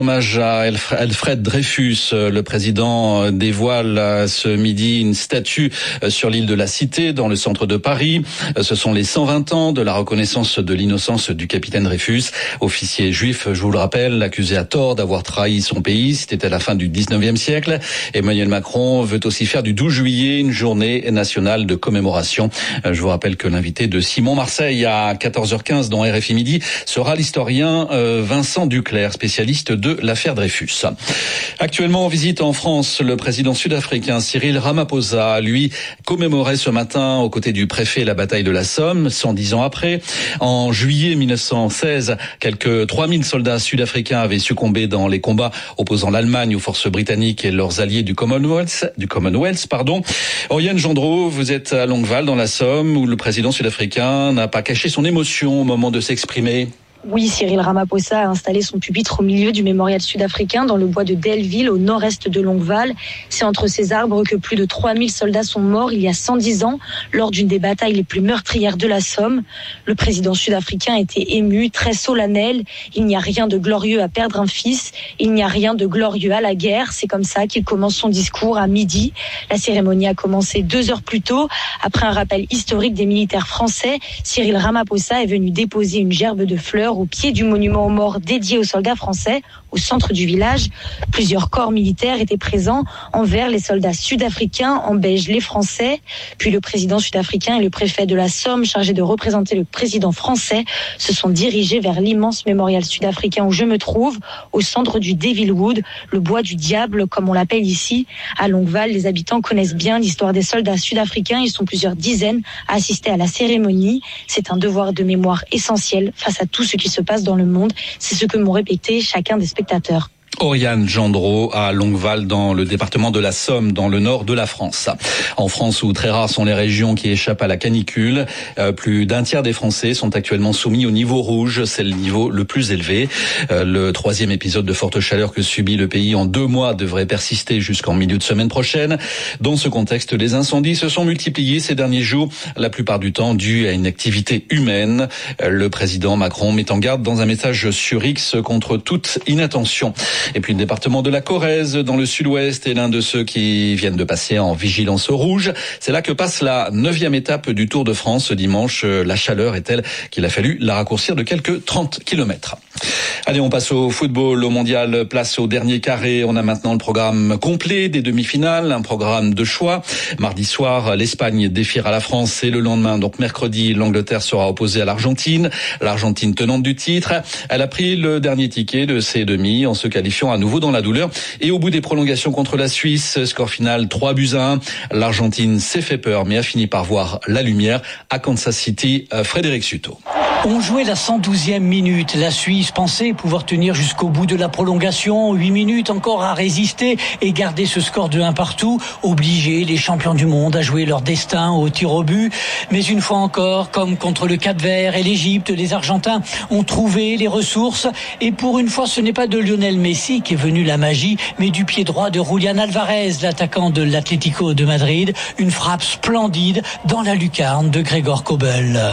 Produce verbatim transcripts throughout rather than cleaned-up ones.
Hommage à Alfred Dreyfus. Le président dévoile ce midi une statue sur l'île de la Cité, dans le centre de Paris. Ce sont les cent vingt ans de la reconnaissance de l'innocence du capitaine Dreyfus, officier juif, je vous le rappelle, accusé à tort d'avoir trahi son pays. C'était à la fin du dix-neuvième siècle. Emmanuel Macron veut aussi faire du douze juillet une journée nationale de commémoration. Je vous rappelle que l'invité de Simon Marseille à quatorze heures quinze dans R F I Midi sera l'historien Vincent Duclerc, spécialiste de l'affaire Dreyfus. Actuellement en visite en France, le président sud-africain Cyril Ramaphosa, lui, commémorait ce matin aux côtés du préfet la bataille de la Somme, cent dix ans après. En juillet mille neuf cent seize, quelques trois mille soldats sud-africains avaient succombé dans les combats opposant l'Allemagne aux forces britanniques et leurs alliés du Commonwealth. Du Commonwealth, pardon. Oriane Gendreau, vous êtes à Longueval dans la Somme, où le président sud-africain n'a pas caché son émotion au moment de s'exprimer. Oui, Cyril Ramaphosa a installé son pupitre au milieu du mémorial sud-africain dans le bois de Delville, au nord-est de Longueval. C'est entre ces arbres que plus de trois mille soldats sont morts il y a cent dix ans, lors d'une des batailles les plus meurtrières de la Somme. Le président sud-africain était ému, très solennel. Il n'y a rien de glorieux à perdre un fils. Il n'y a rien de glorieux à la guerre. C'est comme ça qu'il commence son discours à midi. La cérémonie a commencé deux heures plus tôt. Après un rappel historique des militaires français, Cyril Ramaphosa est venu déposer une gerbe de fleurs au pied du monument aux morts dédié aux soldats français, au centre du village. Plusieurs corps militaires étaient présents. En vert, les soldats sud-africains, en beige, les Français. Puis le président sud-africain et le préfet de la Somme, chargés de représenter le président français, se sont dirigés vers l'immense mémorial sud-africain où je me trouve, au centre du Devilwood, le bois du diable, comme on l'appelle ici. À Longueval, les habitants connaissent bien l'histoire des soldats sud-africains. Ils sont plusieurs dizaines à assister à la cérémonie. C'est un devoir de mémoire essentiel face à tout ce qui se passe dans le monde. C'est ce que m'ont répété chacun des spectateurs. Oriane Gendreau à Longueval dans le département de la Somme, dans le nord de la France. En France, où très rares sont les régions qui échappent à la canicule, euh, plus d'un tiers des Français sont actuellement soumis au niveau rouge. C'est le niveau le plus élevé. Euh, le troisième épisode de forte chaleur que subit le pays en deux mois devrait persister jusqu'en milieu de semaine prochaine. Dans ce contexte, les incendies se sont multipliés ces derniers jours, la plupart du temps dus à une activité humaine. Euh, le président Macron met en garde dans un message sur X contre toute inattention. Et puis le département de la Corrèze, dans le sud-ouest, est l'un de ceux qui viennent de passer en vigilance rouge. C'est là que passe la neuvième étape du Tour de France ce dimanche. La chaleur est telle qu'il a fallu la raccourcir de quelques trente kilomètres. Allez, on passe au football, au mondial, place au dernier carré. On a maintenant le programme complet des demi-finales, un programme de choix. Mardi soir, l'Espagne défiera la France et le lendemain, donc mercredi, l'Angleterre sera opposée à l'Argentine. L'Argentine tenante du titre. Elle a pris le dernier ticket de ces demi en se qualifiant à nouveau dans la douleur. Et au bout des prolongations contre la Suisse, score final trois buts à un. L'Argentine s'est fait peur mais a fini par voir la lumière à Kansas City. Frédéric Suto. On jouait la cent douzième minute. La Suisse pensait pouvoir tenir jusqu'au bout de la prolongation. huit minutes encore à résister et garder ce score de un partout. Obliger les champions du monde à jouer leur destin au tir au but. Mais une fois encore, comme contre le Cap-Vert et l'Égypte, les Argentins ont trouvé les ressources. Et pour une fois, ce n'est pas de Lionel Messi qui est venu la magie, mais du pied droit de Julián Álvarez, l'attaquant de l'Atlético de Madrid. Une frappe splendide dans la lucarne de Gregor Kobel.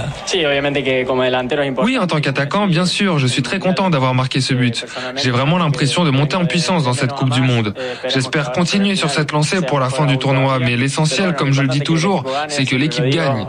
Oui, en tant qu'attaquant, bien sûr, je suis très content d'avoir marqué ce but. J'ai vraiment l'impression de monter en puissance dans cette Coupe du Monde. J'espère continuer sur cette lancée pour la fin du tournoi, mais l'essentiel, comme je le dis toujours, c'est que l'équipe gagne.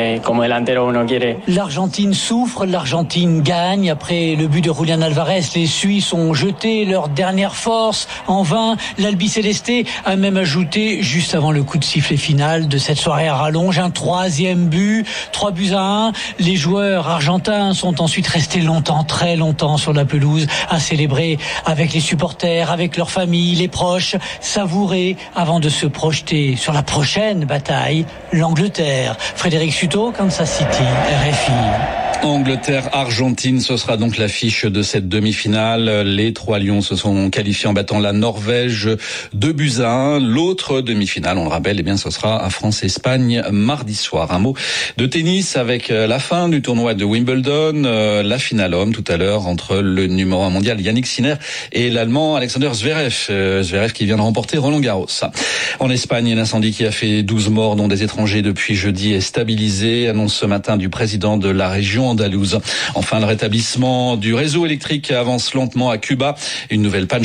L'Argentine souffre, l'Argentine gagne. Après le but de Julián Álvarez, les Suisses ont jeté leur dernière force en vain. L'Albiceleste a même ajouté, juste avant le coup de sifflet final de cette soirée à rallonge, un troisième but, trois buts à un. Les joueurs argentins sont ensuite restés longtemps, très longtemps sur la pelouse à célébrer avec les supporters, avec leurs familles, les proches, savourer avant de se projeter sur la prochaine bataille, l'Angleterre. Frédéric Suto, Kansas City, R F I. Angleterre-Argentine, ce sera donc l'affiche de cette demi-finale. Les trois Lions se sont qualifiés en battant la Norvège deux buts à un. L'autre demi-finale, on le rappelle, eh bien, ce sera à France-Espagne mardi soir. Un mot de tennis avec la fin du tournoi de Wimbledon, la finale homme tout à l'heure entre le numéro un mondial Yannick Sinner et l'Allemand Alexander Zverev. Zverev qui vient de remporter Roland-Garros. En Espagne, l'incendie qui a fait douze morts, dont des étrangers depuis jeudi, est stabilisé. Annonce ce matin du président de la région andalouse. Enfin, le rétablissement du réseau électrique avance lentement à Cuba. Une nouvelle panne